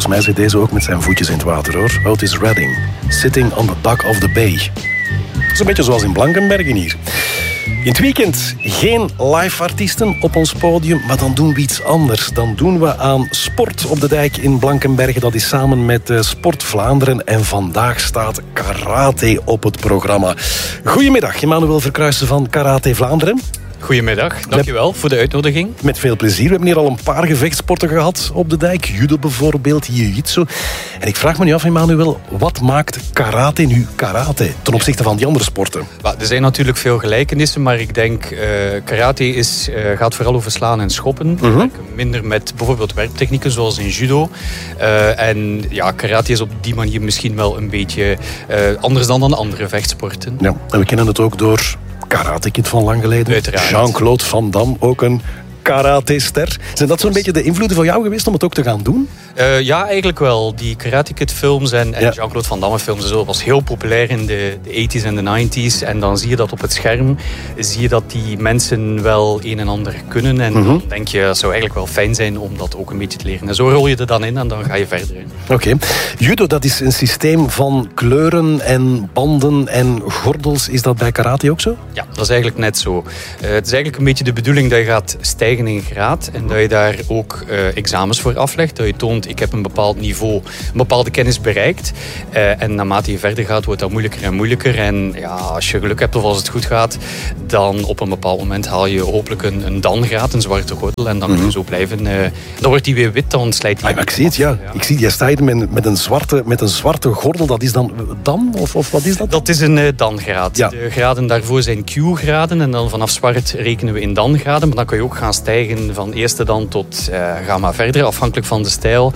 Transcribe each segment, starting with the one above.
volgens mij zit deze ook met zijn voetjes in het water, hoor. Otis Redding, Sitting on the Dock of the Bay. Dat is een beetje zoals in Blankenbergen hier. In het weekend geen live artiesten op ons podium, maar dan doen we iets anders. Dan doen we aan Sport op de Dijk in Blankenbergen. Dat is samen met Sport Vlaanderen. En vandaag staat karate op het programma. Goedemiddag, Emmanuel Verkruijsen van Karate Vlaanderen. Goedemiddag, dankjewel voor de uitnodiging. Met veel plezier. We hebben hier al een paar gevechtsporten gehad op de dijk. Judo bijvoorbeeld, jiu-jitsu. En ik vraag me nu af, Emmanuel, wat maakt karate nu karate ten opzichte van die andere sporten? Er zijn natuurlijk veel gelijkenissen, maar ik denk karate gaat vooral over slaan en schoppen. Minder met bijvoorbeeld werptechnieken zoals in judo. En ja, karate is op die manier misschien wel een beetje anders dan andere vechtsporten. Ja, en we kennen het ook door Karate Kid van lang geleden. Uiteraard. Jean-Claude Van Damme, ook een karate-ster. Zijn dat zo'n beetje de invloeden van jou geweest om het ook te gaan doen? Ja, eigenlijk wel. Die Karate Kid films en Jean-Claude Van Damme films en zo was heel populair in de 80s en de 90s. En dan zie je dat op het scherm. Zie je dat die mensen wel een en ander kunnen. En dan denk je, het zou eigenlijk wel fijn zijn om dat ook een beetje te leren. En zo rol je er dan in en dan ga je verder in. Oké. Judo, dat is een systeem van kleuren en banden en gordels. Is dat bij karate ook zo? Ja, dat is eigenlijk net zo. Het is eigenlijk een beetje de bedoeling dat je gaat stijgen in graad. En dat je daar ook examens voor aflegt. Dat je toont, ik heb een bepaald niveau, een bepaalde kennis bereikt. En naarmate je verder gaat, wordt dat moeilijker en moeilijker. En ja, als je geluk hebt of als het goed gaat, dan op een bepaald moment haal je hopelijk een dan-graad, een zwarte gordel. En dan kun je zo blijven. Dan wordt die weer wit, dan slijt die. Maar ik zie het, ja. Ik zie, jij staat met een zwarte gordel. Dat is dan dan? Of wat is dat? Dat is een dan-graad. Ja. De graden daarvoor zijn Q-graden. En dan vanaf zwart rekenen we in dan-graden. Maar dan kan je ook gaan stijgen van eerste dan tot ga maar verder, afhankelijk van de stijl.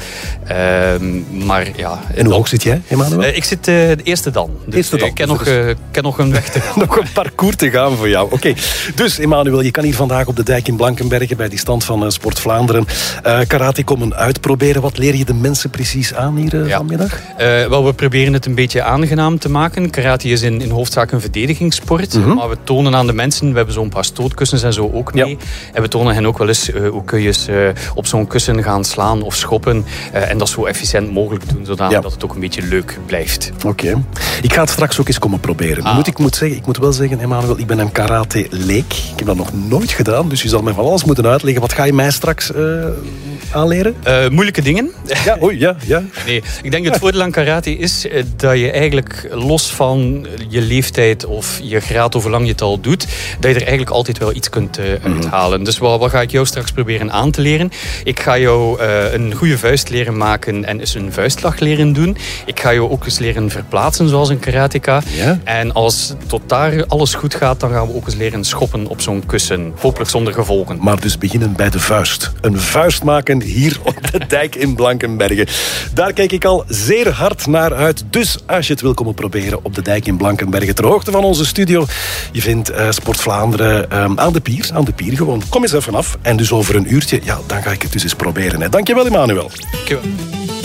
Maar ja. En hoe hoog zit jij, Emmanuel? Ik zit de eerste dan. Dus eerste dan. Ik ken nog een weg te gaan. Nog een parcours te gaan voor jou. Oké. Dus Emmanuel, je kan hier vandaag op de dijk in Blankenbergen bij die stand van Sport Vlaanderen karate komen uitproberen. Wat leer je de mensen precies aan hier vanmiddag? Wel, we proberen het een beetje aangenaam te maken. Karate is in hoofdzaak een verdedigingssport. Maar we tonen aan de mensen, we hebben zo'n paar stootkussens en zo ook mee. Ja. En we tonen hen ook wel eens hoe kun je op zo'n kussen gaan slaan of schoppen. En dat zo efficiënt mogelijk doen, zodat het ook een beetje leuk blijft. Oké. Ik ga het straks ook eens komen proberen. Ik moet wel zeggen, Emmanuel, ik ben een karate-leek. Ik heb dat nog nooit gedaan, dus je zal mij van alles moeten uitleggen. Wat ga je mij straks aanleren? Moeilijke dingen. Ja. Nee, ik denk het voordeel aan karate is dat je eigenlijk los van je leeftijd of je graad of hoe lang je het al doet, dat je er eigenlijk altijd wel iets kunt uithalen. Dus wat ga ik jou straks proberen aan te leren? Ik ga jou een goede vuist leren maken en eens een vuistslag leren doen. Ik ga jou ook eens leren verplaatsen zoals een karateka. Ja. En als tot daar alles goed gaat, dan gaan we ook eens leren schoppen op zo'n kussen. Hopelijk zonder gevolgen. Maar dus beginnen bij de vuist. Een vuist maken hier op de dijk in Blankenbergen. Daar kijk ik al zeer hard naar uit. Dus als je het wil komen proberen op de dijk in Blankenbergen, ter hoogte van onze studio, je vindt Sport Vlaanderen aan de pier gewoon. Kom eens even af. En dus over een uurtje, dan ga ik het dus eens proberen. Hè. Dankjewel, Emmanuel. Dankjewel.